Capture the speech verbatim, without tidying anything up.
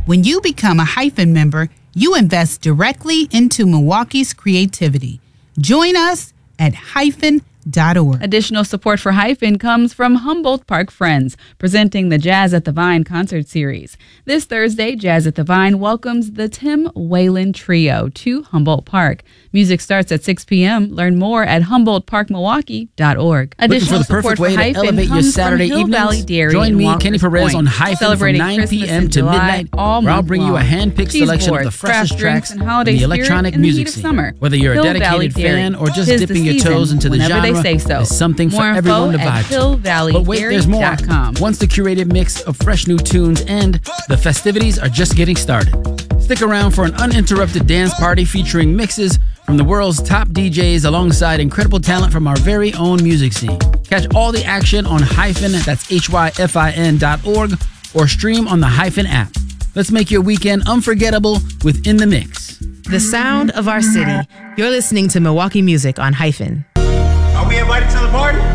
When you become a Hyphen member, you invest directly into Milwaukee's creativity. Join us at hyphen dot org. Additional support for Hyphen comes from Humboldt Park Friends, presenting the Jazz at the Vine concert series. This Thursday, Jazz at the Vine welcomes the Tim Whalen Trio to Humboldt Park. Music starts at six p.m. Learn more at humboldt park milwaukee dot org. Looking for the perfect way to elevate your Saturday evenings? Join me, Kenny Perez, on Hyphen from nine p.m. to midnight, where I'll bring you a hand-picked selection of the freshest tracks in the electronic music scene. Whether you're a dedicated fan or just dipping your toes into the genre, say so. there's something for more everyone to info vibe at hill valley to. But wait, there's more. Once the curated mix of fresh new tunes end, the festivities are just getting started. Stick around for an uninterrupted dance party featuring mixes from the world's top D Js alongside incredible talent from our very own music scene. Catch all the action on Hyphen, that's H Y F I N dot org, or stream on the Hyphen app. Let's make your weekend unforgettable with In the Mix. The sound of our city. You're listening to Milwaukee Music on Hyphen. Are we invited to the party?